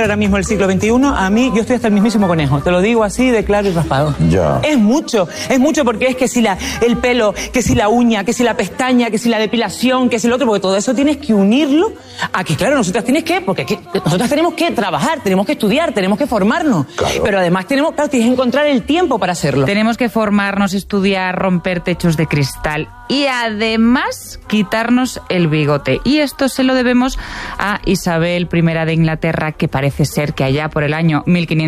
ahora mismo el siglo XXI, a mí, yo estoy hasta el mismísimo conejo. Te lo digo así de claro y raspado. Ya. Es mucho porque es que si el pelo, que si la uña, que si la pestaña, que si la depilación, que si lo otro, porque todo eso tienes que unirlo a que, claro, nosotras tenemos que trabajar, tenemos que estudiar, tenemos que formarnos. Claro. Pero además tienes que encontrar el tiempo para hacerlo. Tenemos que formarnos, estudiar, romper techos de cristal y además quitarnos el bigote. Y esto se lo debemos a Isabel I de Inglaterra, que parece ser que allá por el año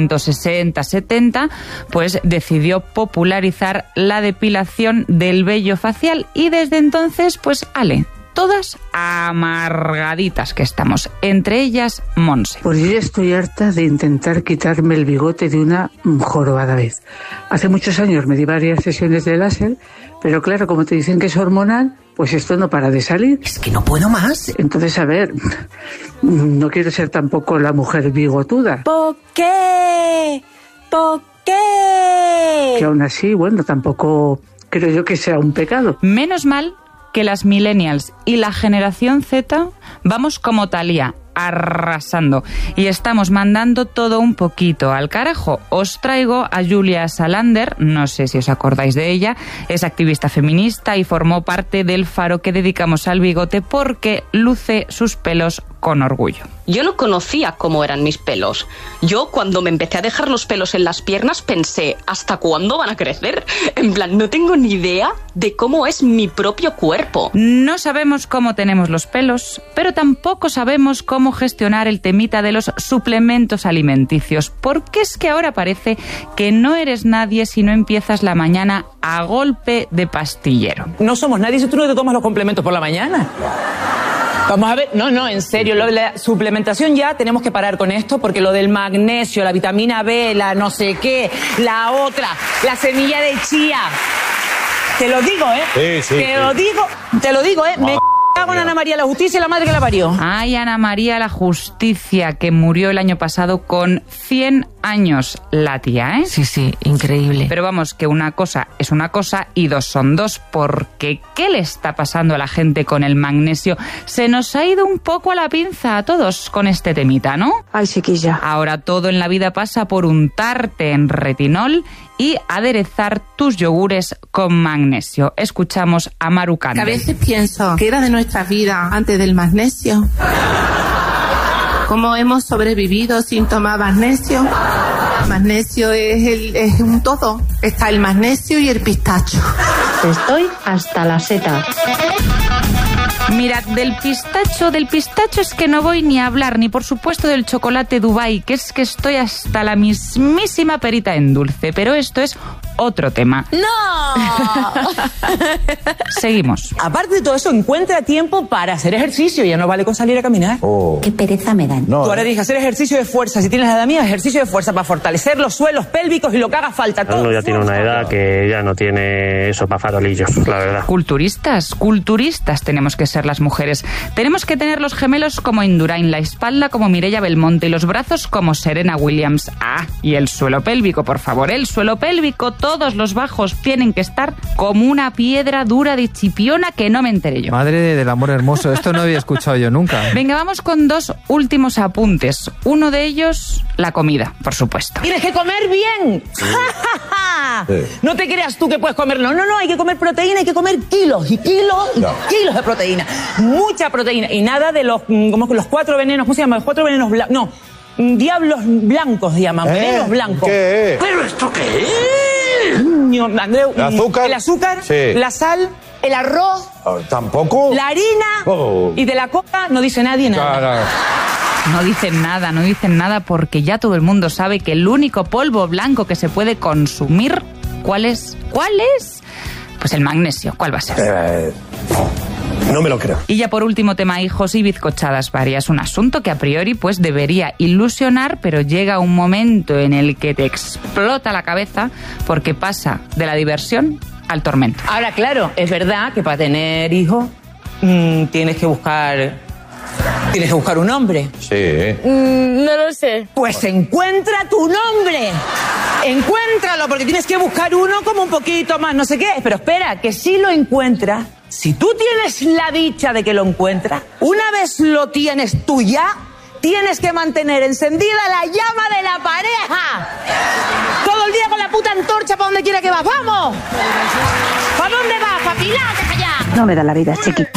1560-70 pues decidió popularizar la depilación del vello facial y desde entonces pues todas amargaditas que estamos, entre ellas Monse. Pues yo ya estoy harta de intentar quitarme el bigote de una jorobada vez. Hace muchos años me di varias sesiones de láser, pero claro, como te dicen que es hormonal, pues esto no para de salir. Es que no puedo más. Entonces, a ver, no quiero ser tampoco la mujer bigotuda. ¿Por qué? ¿Por qué? Que aún así, bueno, tampoco creo yo que sea un pecado. Menos mal que las millennials y la generación Z vamos como Thalía, arrasando. Y estamos mandando todo un poquito al carajo. Os traigo a Julia Salander, no sé si os acordáis de ella, es activista feminista y formó parte del faro que dedicamos al bigote porque luce sus pelos con orgullo. Yo no conocía cómo eran mis pelos. Yo, cuando me empecé a dejar los pelos en las piernas, pensé, ¿hasta cuándo van a crecer? En plan, no tengo ni idea de cómo es mi propio cuerpo. No sabemos cómo tenemos los pelos, pero tampoco sabemos cómo gestionar el temita de los suplementos alimenticios, porque es que ahora parece que no eres nadie si no empiezas la mañana a golpe de pastillero. No somos nadie si tú no te tomas los complementos por la mañana. Vamos a ver, no, en serio, lo de la suplementación ya tenemos que parar con esto, porque lo del magnesio, la vitamina B, la no sé qué, la otra, la semilla de chía. Te lo digo, Te lo digo, me cago en Ana María la Justicia y la madre que la parió. Ay, Ana María la Justicia, que murió el año pasado con 100 años la tía, ¿eh? Sí, increíble. Pero vamos, que una cosa es una cosa y dos son dos, porque ¿qué le está pasando a la gente con el magnesio? Se nos ha ido un poco a la pinza a todos con este temita, ¿no? Ay, chiquilla. Ahora todo en la vida pasa por untarte en retinol y aderezar tus yogures con magnesio. Escuchamos a Maru Candel. A veces pienso que era de nuestra vida antes del magnesio. ¿Cómo hemos sobrevivido sin tomar magnesio? Magnesio es un todo. Está el magnesio y el pistacho. Estoy hasta la seta. Mirad, del pistacho es que no voy ni a hablar, ni por supuesto del chocolate Dubai, que es que estoy hasta la mismísima perita en dulce, pero esto es otro tema. ¡No! Seguimos. Aparte de todo eso, encuentra tiempo para hacer ejercicio, ya no vale con salir a caminar. Qué pereza me dan. No, Tú ahora dije hacer ejercicio de fuerza, si tienes la edad mía, ejercicio de fuerza para fortalecer los suelos pélvicos y lo que haga falta. Uno ya tiene una edad que ya no tiene eso para farolillos, la verdad. Culturistas tenemos que ser las mujeres. Tenemos que tener los gemelos como Indurain, la espalda como Mireia Belmonte y los brazos como Serena Williams. Ah, y el suelo pélvico, por favor, el suelo pélvico, todos los bajos tienen que estar como una piedra dura de Chipiona que no me enteré yo. Madre del amor hermoso, esto no había escuchado yo nunca. Venga, vamos con dos últimos apuntes. Uno de ellos, la comida, por supuesto. Tienes que comer bien. No te creas tú que puedes comer. No, hay que comer proteína, hay que comer kilos y kilos y kilos de proteína. Mucha proteína. Y nada de los 4 venenos, ¿cómo se llama? Los 4 venenos blancos. No, diablos blancos se llaman, venenos blancos. ¿Qué? ¿Pero esto qué es? Andreu, ¿El azúcar? El azúcar, Sí. la sal, el arroz, ¿Tampoco? la harina y de la coca no dice nadie nada. Claro. No dicen nada porque ya todo el mundo sabe que el único polvo blanco que se puede consumir, ¿cuál es? Pues el magnesio. ¿Cuál va a ser? No me lo creo. Y ya por último, tema hijos y bizcochadas varias. Un asunto que a priori pues debería ilusionar, pero llega un momento en el que te explota la cabeza porque pasa de la diversión al tormento. Ahora, claro, es verdad que para tener hijos tienes que buscar un hombre. Sí. No lo sé. Pues encuentra tu nombre. Encuéntralo, porque tienes que buscar uno como un poquito más, no sé qué. Pero espera, que si lo encuentras, si tú tienes la dicha de que lo encuentras, una vez lo tienes tú ya, Tienes que mantener encendida la llama de la pareja. Todo el día con la puta antorcha para donde quiera que vas. ¡Vamos! ¿Para dónde vas, papilá? ¡Que allá! No me da la vida, chiqui.